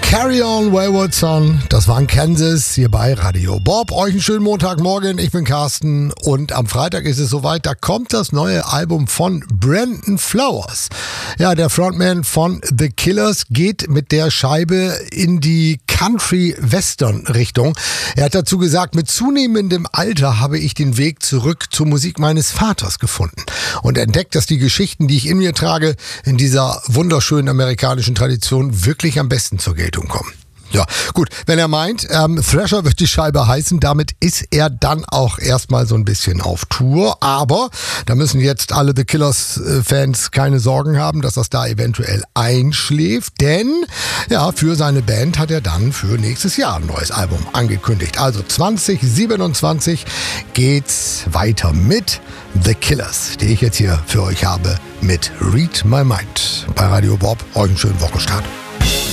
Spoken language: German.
Carry on, Wayward Son, das war in Kansas, hier bei Radio Bob. Euch einen schönen Montagmorgen, ich bin Carsten und am Freitag ist es soweit, da kommt das neue Album von Brandon Flowers. Ja, der Frontman von The Killers geht mit der Scheibe in die Country-Western-Richtung. Er hat dazu gesagt, mit zunehmendem Alter habe ich den Weg zurück zur Musik meines Vaters gefunden und entdeckt, dass die Geschichten, die ich in mir trage, in dieser wunderschönen amerikanischen Tradition wirklich am besten zur Geltung kommen. Ja, gut, wenn er meint, Thrasher wird die Scheibe heißen, damit ist er dann auch erstmal so ein bisschen auf Tour, aber da müssen jetzt alle The Killers-Fans keine Sorgen haben, dass das da eventuell einschläft, denn ja, für seine Band hat er dann für nächstes Jahr ein neues Album angekündigt. Also 2027 geht's weiter mit The Killers, die ich jetzt hier für euch habe mit Read My Mind bei Radio Bob. Euch einen schönen Wochenstart.